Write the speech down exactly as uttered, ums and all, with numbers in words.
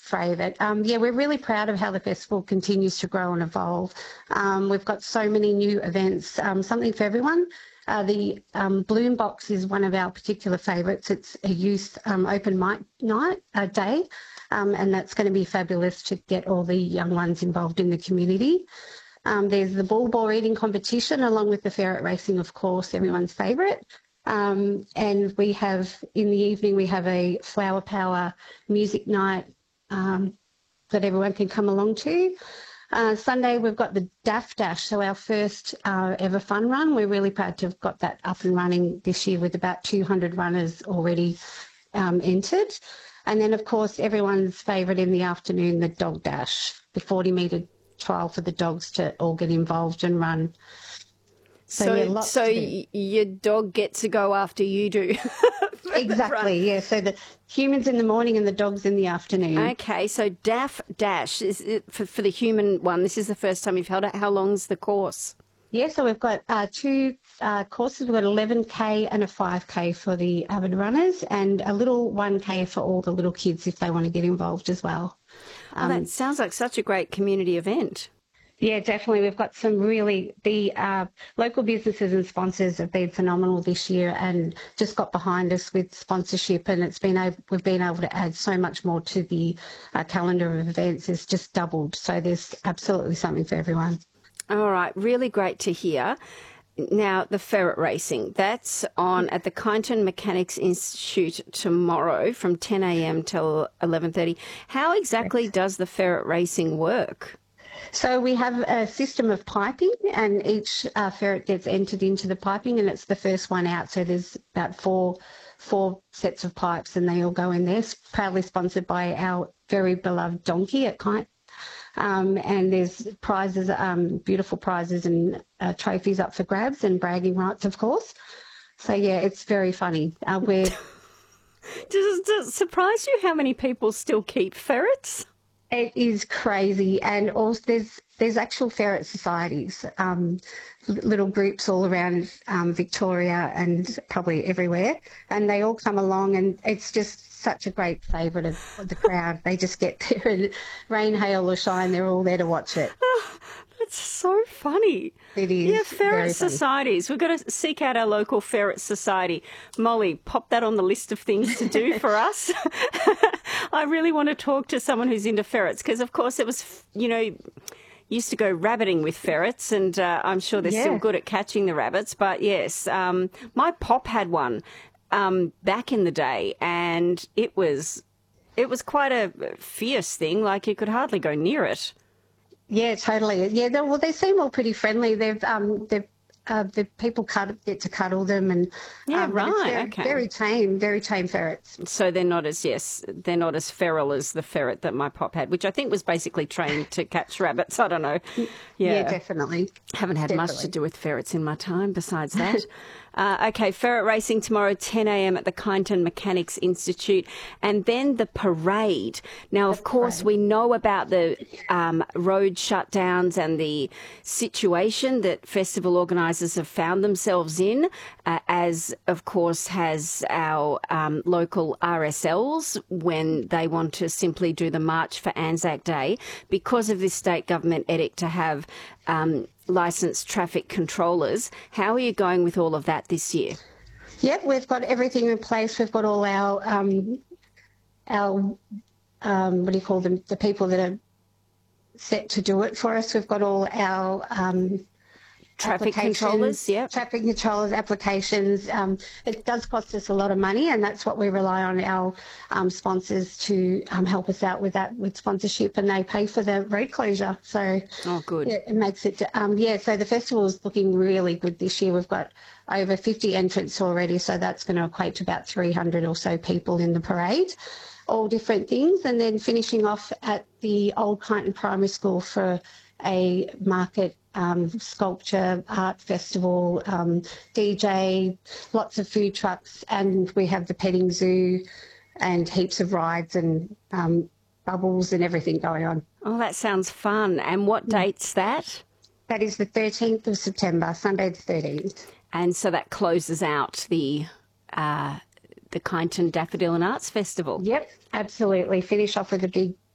favourite. Um, yeah, we're really proud of how the festival continues to grow and evolve. Um, we've got so many new events, um, something for everyone. Uh, the um, Bloom Box is one of our particular favourites. It's a youth um, open mic night, a day, um, and that's going to be fabulous to get all the young ones involved in the community. Um, there's the bull bore eating competition, along with the ferret racing, of course, everyone's favourite. Um, and we have, in the evening, we have a flower power music night um, that everyone can come along to. Uh, Sunday, we've got the D A F Dash, so our first uh, ever fun run. We're really proud to have got that up and running this year with about two hundred runners already um, entered. And then, of course, everyone's favourite in the afternoon, the Dog Dash, the forty metre trial for the dogs to all get involved and run. So, so, yeah, so y- your dog gets to go after you do. Exactly, yeah. So the humans in the morning and the dogs in the afternoon. Okay, so D A F Dash, is it for, for the human one, this is the first time you've held it. How long's the course? Yeah, so we've got uh, two uh, courses. We've got eleven K and a five K for the avid runners, and a little one K for all the little kids if they want to get involved as well. Um, oh, that sounds like such a great community event. Yeah, definitely. We've got some really, the uh, local businesses and sponsors have been phenomenal this year and just got behind us with sponsorship, and it's been able, we've been able to add so much more to the uh, calendar of events. It's just doubled. So there's absolutely something for everyone. All right. Really great to hear. Now, the ferret racing, that's on at the Kyneton Mechanics Institute tomorrow from ten a.m. till eleven thirty. How exactly yes. does the ferret racing work? So we have a system of piping, and each uh, ferret gets entered into the piping, and it's the first one out. So there's about four four sets of pipes, and they all go in there. It's proudly sponsored by our very beloved donkey at Kyneton. Um, and there's prizes, um, beautiful prizes and uh, trophies up for grabs and bragging rights, of course. So, yeah, it's very funny. Uh, we're... does, does it surprise you how many people still keep ferrets? It is crazy. And also there's there's actual ferret societies, um, little groups all around um, Victoria and probably everywhere. And they all come along, and it's just such a great favourite of, of the crowd. They just get there, and rain, hail or shine, they're all there to watch it. Oh, that's so funny. It is. Yeah, ferret societies. We've got to seek out our local ferret society. Molly, pop that on the list of things to do for us. I really want to talk to someone who's into ferrets because, of course, it was, you know, used to go rabbiting with ferrets, and uh, I'm sure they're yeah. still good at catching the rabbits. But, yes, um, my pop had one um, back in the day, and it was it was quite a fierce thing. Like, you could hardly go near it. Yeah, totally. Yeah, well, they seem all pretty friendly. They've um, they've uh, the people cut, get to cuddle them, and yeah, um, right, very, okay, very tame, very tame ferrets. So they're not as yes, they're not as feral as the ferret that my pop had, which I think was basically trained to catch rabbits. I don't know. Yeah, yeah definitely. Haven't had definitely. much to do with ferrets in my time. Besides that. Uh, okay, ferret racing tomorrow, ten a.m. at the Kyneton Mechanics Institute, and then the parade. Now, of course, we know about the um, road shutdowns and the situation that festival organisers have found themselves in, uh, as, of course, has our um, local R S Ls when they want to simply do the March for Anzac Day because of this state government edict to have um, licensed traffic controllers. How are you going with all of that this year? Yep, we've got everything in place. We've got all our, um, our um, what do you call them, the people that are set to do it for us. We've got all our um, traffic controllers, yeah. Traffic controllers, applications. Um, it does cost us a lot of money, and that's what we rely on our um, sponsors to um, help us out with that, with sponsorship, and they pay for the road closure. So oh, good. Yeah, it makes it, um, yeah, so the festival is looking really good this year. We've got over fifty entrants already, so that's going to equate to about three hundred or so people in the parade, all different things, and then finishing off at the Old Kyneton Primary School for a market um, sculpture art festival, um, D J, lots of food trucks, and we have the petting zoo and heaps of rides and um, bubbles and everything going on. Oh, that sounds fun. And what date's that? That is the thirteenth of September, Sunday the thirteenth. And so that closes out the uh, the Kyneton Daffodil and Arts Festival. Yep, absolutely. Finish off with a big